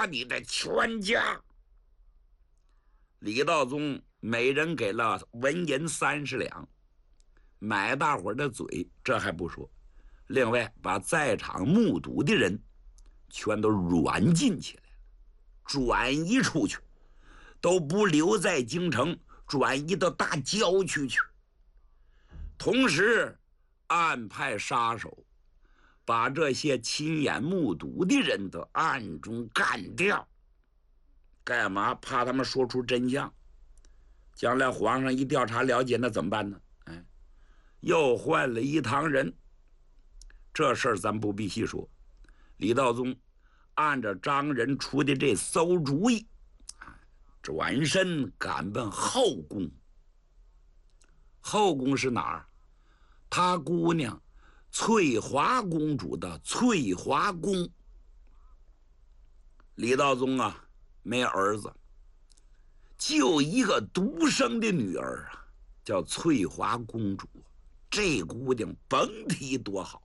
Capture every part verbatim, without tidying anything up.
杀你的全家。李道宗每人给了纹银三十两，买大伙的嘴，这还不说，另外把在场目睹的人全都软禁起来了，转移出去，都不留在京城，转移到大郊区去。同时暗派杀手把这些亲眼目睹的人都暗中干掉。干嘛？怕他们说出真相，将来皇上一调查了解，那怎么办呢？哎，又换了一堂人。这事儿咱不必细说。李道宗按照张仁出的这馊主意，转身赶奔后宫。后宫是哪儿？他姑娘翠华公主的翠华宫。李道宗啊，没儿子，就一个独生的女儿啊，叫翠华公主。这姑娘甭提多好，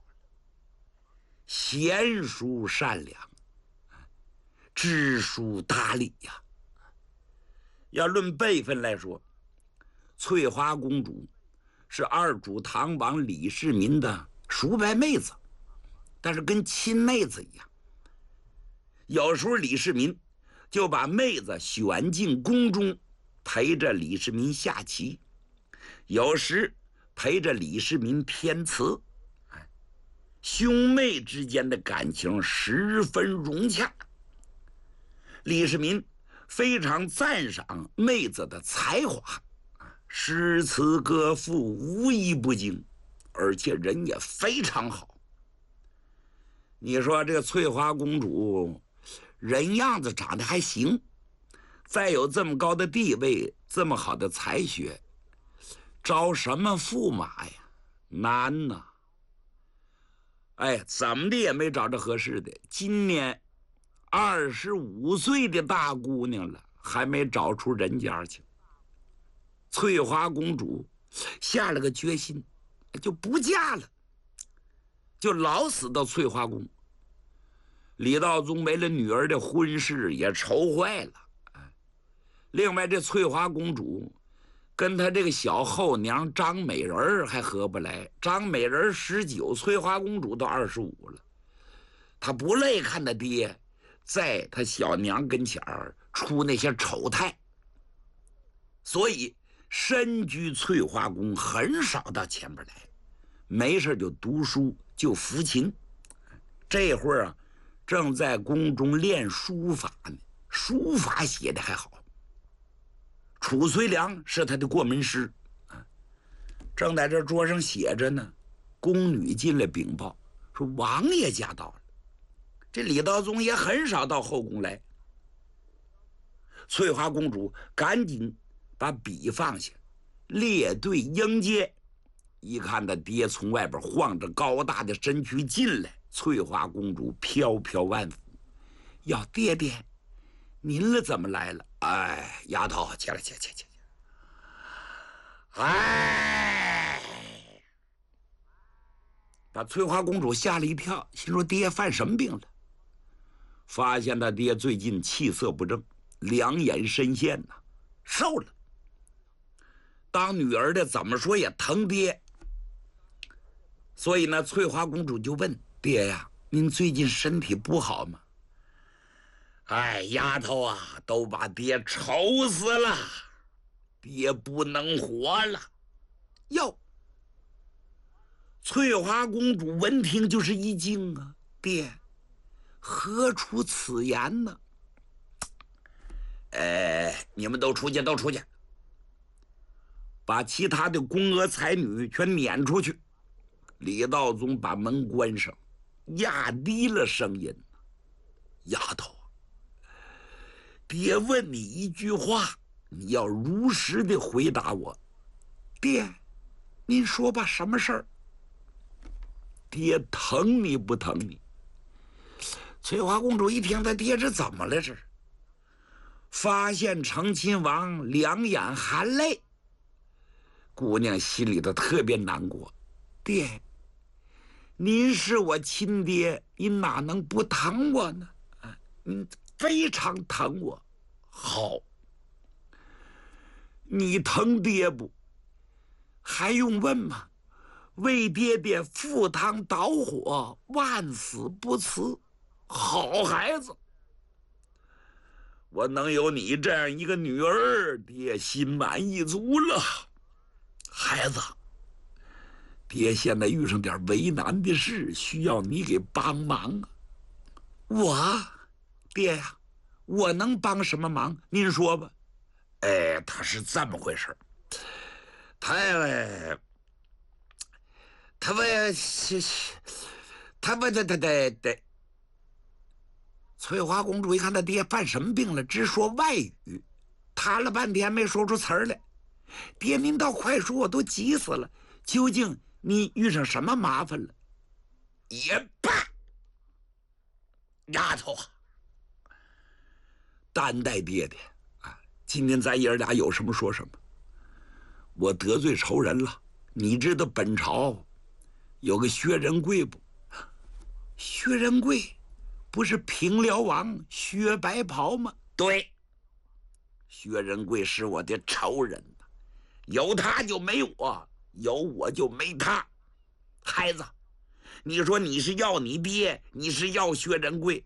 贤淑善良，知书达理呀、啊。要论辈分来说，翠华公主是二主唐王李世民的叔伯妹子，但是跟亲妹子一样。有时候李世民就把妹子选进宫中，陪着李世民下棋，有时陪着李世民填词，兄妹之间的感情十分融洽。李世民非常赞赏妹子的才华，诗词歌赋无一不精，而且人也非常好。你说这个翠华公主人样子长得还行，再有这么高的地位，这么好的才学，招什么驸马呀？难呐！哎，怎么的也没找着合适的。今年二十五岁的大姑娘了，还没找出人家去。翠华公主下了个决心，就不嫁了，就老死到翠华宫。李道宗没了女儿的婚事也愁坏了。另外，这翠华公主跟她这个小后娘张美人还合不来。张美人十九，翠华公主都二十五了。她不累看她爹在她小娘跟前儿出那些丑态，所以身居翠华宫，很少到前边来，没事就读书，就抚琴。这会儿啊，正在宫中练书法呢，书法写的还好。褚遂良是他的过门师，正在这桌上写着呢。宫女进来禀报说王爷驾到了。这李道宗也很少到后宫来。翠华公主赶紧把笔放下，列队迎接。一看他爹从外边晃着高大的身躯进来，翠华公主飘飘万福，要爹爹，您了怎么来了？哎，丫头，起来，起来，起来，起来！哎，把翠华公主吓了一跳，心说爹犯什么病了？发现他爹最近气色不正，两眼深陷呐，瘦了。当女儿的怎么说也疼爹，所以呢，翠华公主就问爹呀：“您最近身体不好吗？”哎，丫头啊，都把爹愁死了，爹不能活了。哟，翠华公主闻听就是一惊啊，爹，何出此言呢？哎，你们都出去，都出去，把其他的宫娥才女全撵出去。李道宗把门关上，压低了声音：“丫头，爹问你一句话，你要如实的回答我。爹，您说吧，什么事儿？爹疼你不疼你？”翠华公主一听，她爹这怎么了？这是发现成亲王两眼含泪，姑娘心里头特别难过。爹，您是我亲爹，您哪能不疼我呢？啊，您非常疼我。好，你疼爹不？还用问吗？为爹爹赴汤蹈火，万死不辞。好孩子，我能有你这样一个女儿，爹心满意足了。孩子，爹现在遇上点为难的事，需要你给帮忙啊。我，爹呀，我能帮什么忙？您说吧。哎，他是这么回事，他呀。他问，他问他他他他，翠花公主一看他爹犯什么病了，直说外语，谈了半天没说出词儿来。爹，您倒快说，我都急死了！究竟你遇上什么麻烦了？也罢，丫头啊，担待爹爹啊！今天咱爷儿俩有什么说什么。我得罪仇人了，你知道本朝有个薛仁贵不？薛仁贵不是平辽王薛白袍吗？对，薛仁贵是我的仇人，有他就没我，有我就没他。孩子，你说你是要你爹，你是要薛仁贵？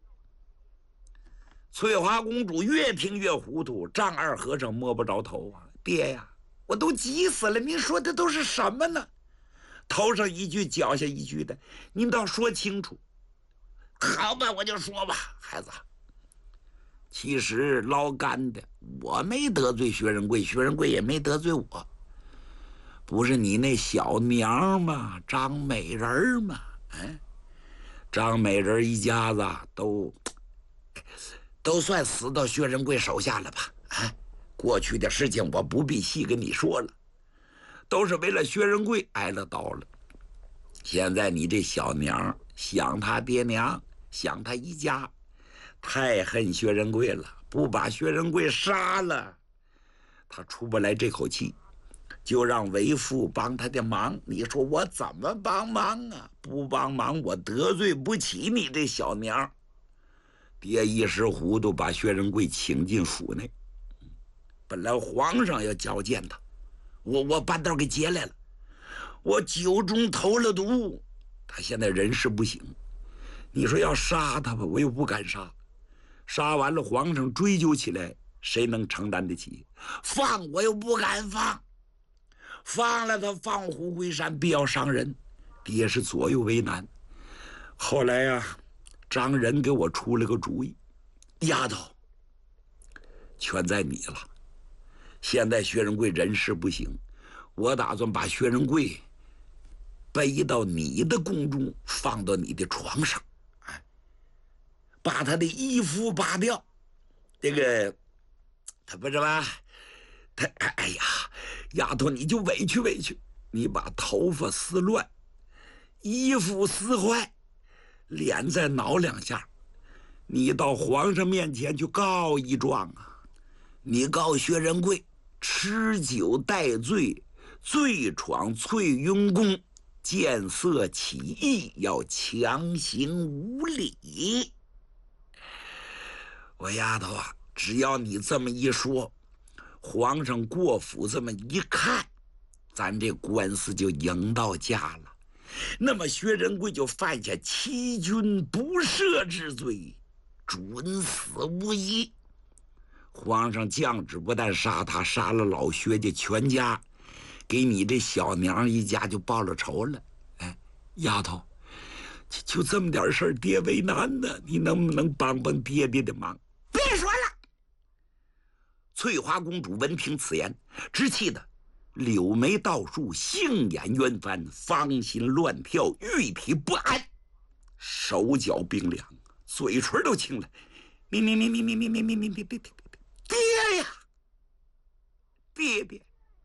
翠华公主越听越糊涂，丈二和尚摸不着头啊！爹呀，我都急死了！您说的都是什么呢？头上一句脚下一句的，您倒说清楚。好吧，我就说吧，孩子，其实捞干的，我没得罪薛仁贵，薛仁贵也没得罪我，不是你那小娘吗？张美人吗？哎，张美人一家子都都算死到薛仁贵手下了吧？啊，过去的事情我不必细跟你说了。都是为了薛仁贵挨了刀了。现在你这小娘想他爹娘，想他一家，太恨薛仁贵了，不把薛仁贵杀了，他出不来这口气，就让为父帮他的忙。你说我怎么帮忙啊？不帮忙我得罪不起你这小娘。爹一时糊涂，把薛仁贵请进府内。本来皇上要交见他，我我半道给劫来了，我酒中投了毒，他现在人事不省。你说要杀他吧，我又不敢杀，杀完了皇上追究起来，谁能承担得起？放我又不敢放，放了他放虎归山，必要伤人。爹是左右为难。后来呀、啊，张仁给我出了个主意，丫头，全在你了。现在薛仁贵人事不行，我打算把薛仁贵背到你的宫中，放到你的床上，哎，把他的衣服扒掉。这个他不是吧？他哎呀，丫头你就委屈委屈，你把头发撕乱，衣服撕坏，脸再挠两下，你到皇上面前去告一状啊！你告薛仁贵吃酒待醉，醉闯翠云宫，见色起意，要强行无礼。我丫头啊，只要你这么一说，皇上过府这么一看，咱这官司就赢到家了。那么薛仁贵就犯下欺君不赦之罪，准死无疑。皇上降旨不但杀他，杀了老薛家全家，给你这小娘一家就报了仇了。哎，丫头，就就这么点事儿，爹为难呢，你能不能帮帮爹爹的忙？别说了！翠华公主闻听此言，直气得柳眉倒竖，杏眼圆翻，芳心乱跳，玉体不安，手脚冰凉，嘴唇都青了。你你你你你你你你你你你爹呀，爹爹，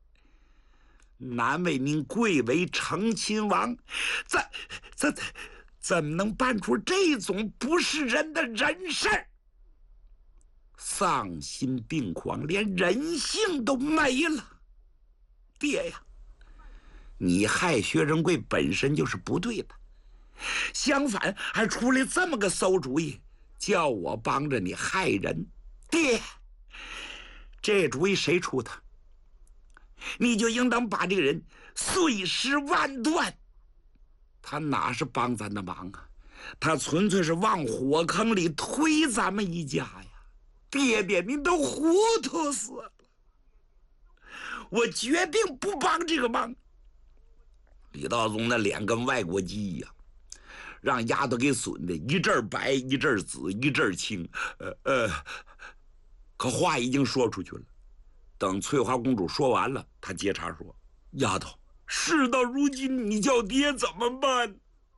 难为您贵为成亲王，怎怎怎么能办出这种不是人的人事儿？丧心病狂，连人性都没了。爹呀，你害薛仁贵本身就是不对的，相反还出来这么个馊主意， 叫我帮着你害人。爹，这主意谁出的？你就应当把这个人碎尸万段。他哪是帮咱的忙啊？他纯粹是往火坑里推咱们一家呀！爹爹，您都糊涂死了！我决定不帮这个忙。李道宗那脸跟外国鸡一样，让丫头给损的一阵白一阵紫一阵青。呃呃，可话已经说出去了。等翠花公主说完了，她接茬说：“丫头，事到如今，你叫爹怎么办？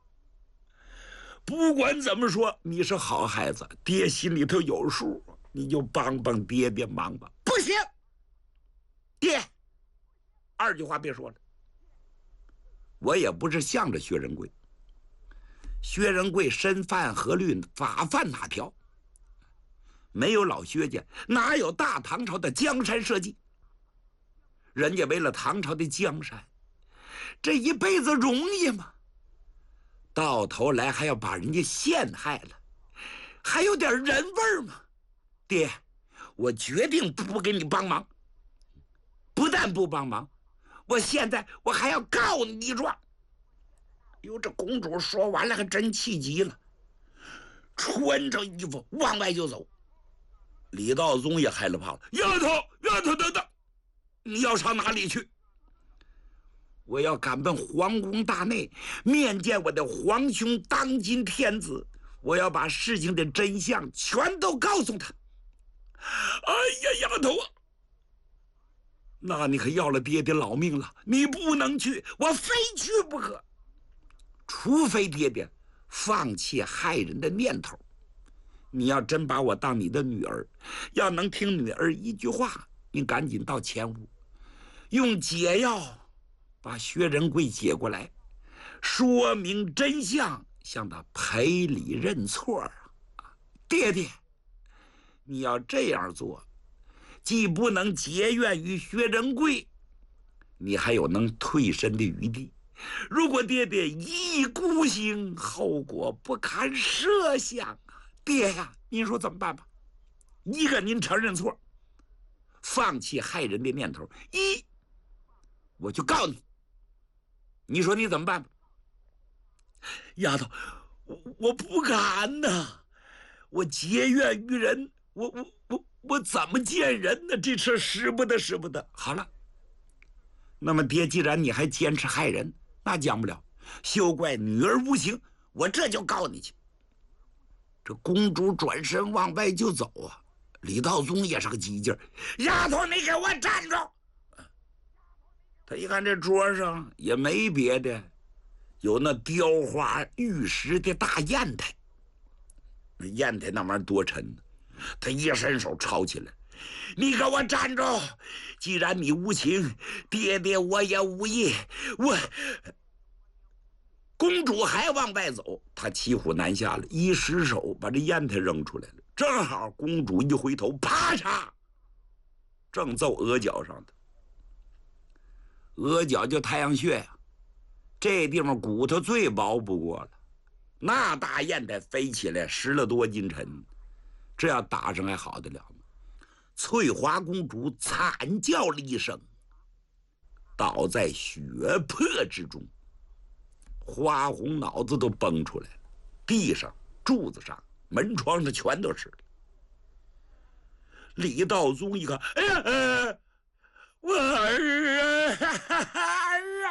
不管怎么说，你是好孩子，爹心里头有数，你就帮帮爹爹忙吧。”不行，爹，二句话别说了。我也不是向着薛仁贵，薛仁贵身犯何律，法犯哪条？没有老薛家，哪有大唐朝的江山社稷？人家为了唐朝的江山，这一辈子容易吗？到头来还要把人家陷害了，还有点人味吗？爹，我决定不给你帮忙。不但不帮忙，我现在我还要告你一状。哟，这公主说完了，还真气急了，穿着衣服往外就走。李道宗也害了怕了：“丫头，丫头，等等，你要上哪里去？”“我要赶奔皇宫大内，面见我的皇兄当今天子，我要把事情的真相全都告诉他。”“哎呀，丫头啊，那你可要了爹爹老命了！你不能去，我非去不可。除非爹爹放弃害人的念头。你要真把我当你的女儿，要能听女儿一句话，你赶紧到前屋，用解药把薛仁贵解过来，说明真相，向他赔礼认错啊！爹爹，你要这样做，既不能结怨于薛仁贵，你还有能退身的余地。如果爹爹一意孤行，后果不堪设想啊！爹呀，您说怎么办吧？一个您承认错，放弃害人的念头；一，我就告你。你说你怎么办吧？”“丫头，我我不敢呐！我结怨于人，我我我我怎么见人呢？这事使不得，使不得。好了，那么爹，既然你还坚持害人，那讲不了，休怪女儿无情，我这就告你去。”这公主转身往外就走啊！李道宗也是个急劲儿：“丫头，你给我站住！”他一看这桌上也没别的，有那雕花玉石的大砚台。那砚台那玩意儿多沉呢，他一伸手抄起来：“你给我站住！既然你无情，爹爹我也无意。我……”公主还往外走，他骑虎难下了，一失手把这砚台扔出来了。正好公主一回头，啪嚓，正揍额角上的。额角就太阳穴呀、啊，这地方骨头最薄不过了，那大砚台飞起来十了多斤沉，这要打上还好得了吗？翠华公主惨叫了一声，倒在血泊之中。花红脑子都崩出来了，地上、柱子上、门窗上全都是。李道宗一看，哎呀，呃、我儿啊！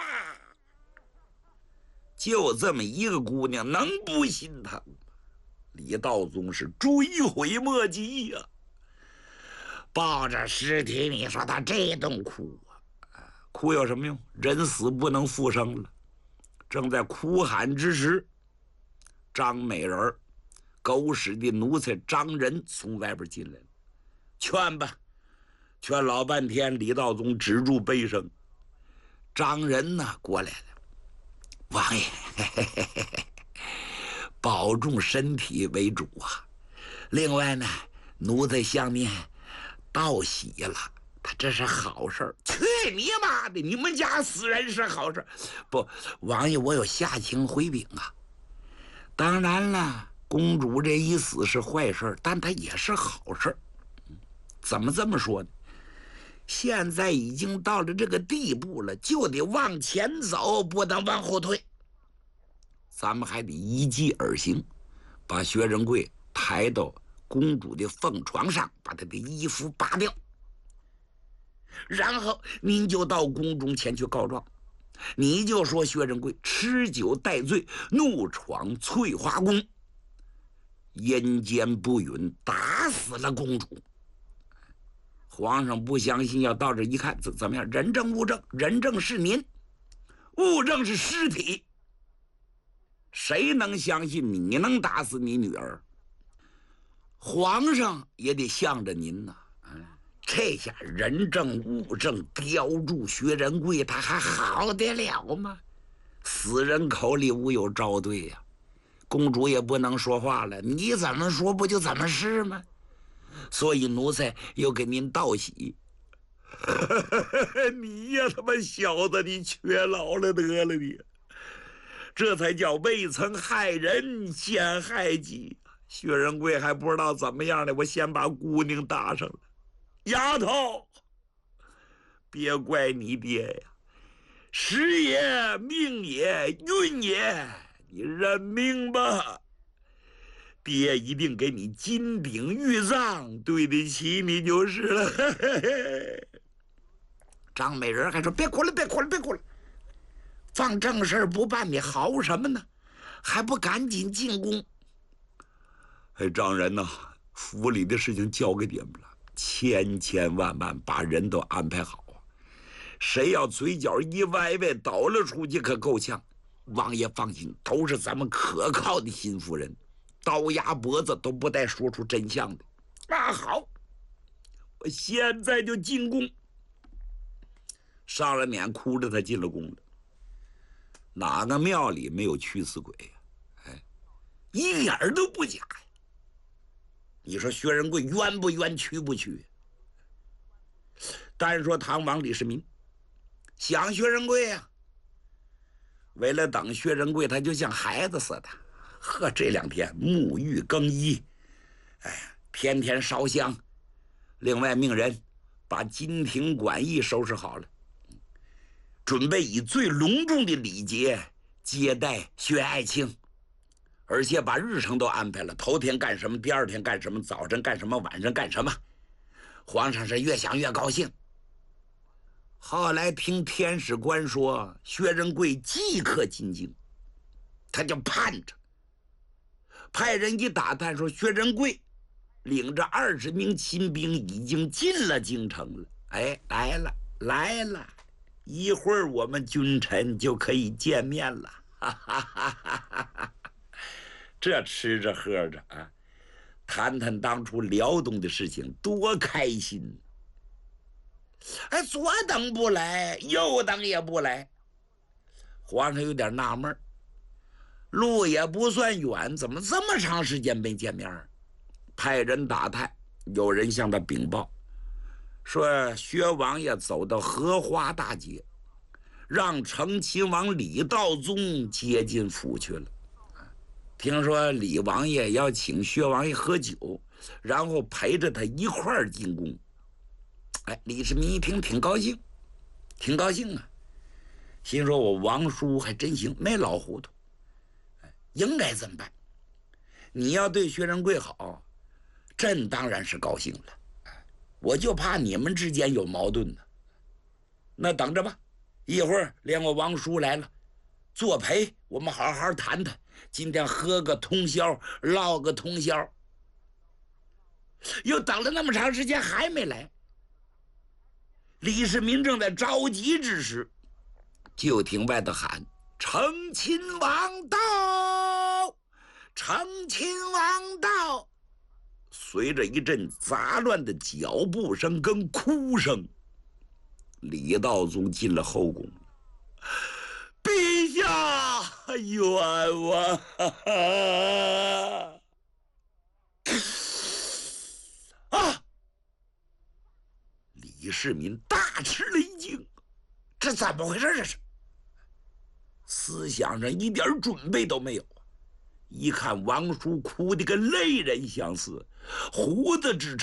就这么一个姑娘，能不心疼吗？李道宗是追悔莫及呀、啊，抱着尸体，你说他这顿哭啊，哭有什么用？人死不能复生了。正在哭喊之时，张美人狗屎的奴才张仁从外边进来了，劝吧，劝老半天，李道宗止住悲声。张仁呢过来了，王爷，嘿嘿嘿嘿嘿，保重身体为主啊。另外呢，奴才向您道喜了。他这是好事儿，去你妈的！你们家死人是好事儿，不，王爷，我有下情回禀啊。当然了， 公主这一死是坏事，但她也是好事。怎么这么说呢？现在已经到了这个地步了，就得往前走，不能往后退。咱们还得依计而行，把薛仁贵抬到公主的凤床上，把她的衣服扒掉，然后您就到宫中前去告状，你就说薛仁贵吃酒带醉，怒闯翠华宫，阴间不允，打死了公主。皇上不相信，要到这一看，怎怎么样？人证物证，人证是您，物证是尸体，谁能相信你能打死你女儿？皇上也得向着您呐。这下人证物证叼住薛仁贵，他还好得了吗？死人口里无有招对呀、啊，公主也不能说话了，你怎么说不就怎么是吗？所以奴才又给您道喜。你呀，他妈小子，你缺老了得了你！这才叫未曾害人先害己。薛仁贵还不知道怎么样呢，我先把姑娘搭上了。丫头，别怪你爹呀，时也命也运也，你认命吧。爹一定给你金鼎玉藏，对得起你就是了。张美人还说：“别哭了，别哭了，别哭了，放正事不办，你嚎什么呢？还不赶紧进宫？”哎，张人呐，府里的事情交给你们了，千千万万把人都安排好啊！谁要嘴角一歪歪倒了出去，可够呛。王爷放心，都是咱们可靠的心腹人。刀牙脖子都不带说出真相的。那好，我现在就进宫。上了撵，哭着他进了宫了。哪个庙里没有屈死鬼呀、啊？哎，一点都不假呀。你说薛仁贵冤不冤，屈不屈？单说唐王李世民想薛仁贵呀、啊，为了等薛仁贵，他就像孩子似的。呵，这两天沐浴更衣，哎，天天烧香，另外命人把金庭馆驿收拾好了，准备以最隆重的礼节接待薛爱卿，而且把日程都安排了，头天干什么，第二天干什么，早晨干什么，晚上干什么。皇上是越想越高兴。后来听天使官说，薛仁贵即刻进京，他就盼着。派人一打探说，薛仁贵领着二十名亲兵已经进了京城了。哎，来了来了，一会儿我们君臣就可以见面了。哈哈哈哈哈！这吃着喝着啊，谈谈当初辽东的事情，多开心！哎，左等不来，右等也不来，皇上有点纳闷，路也不算远，怎么这么长时间没见面？派人打探，有人向他禀报，说薛王爷走到荷花大街，让成亲王李道宗接进府去了。听说李王爷要请薛王爷喝酒，然后陪着他一块儿进宫。哎，李世民一听挺高兴，挺高兴啊，心说我王叔还真行，没老糊涂。应该怎么办？你要对薛仁贵好，朕当然是高兴了。我就怕你们之间有矛盾呢。那等着吧，一会儿连我王叔来了，作陪，我们好好谈谈。今天喝个通宵，唠个通宵。又等了那么长时间还没来，李世民正在着急之时，就听外头喊：“成亲王到！成亲王到！”随着一阵杂乱的脚步声跟哭声，李道宗进了后宫。陛下冤枉！啊！李世民大吃了一惊，这怎么回事？这是思想上一点准备都没有， 一看王叔哭得跟泪人相似，胡子直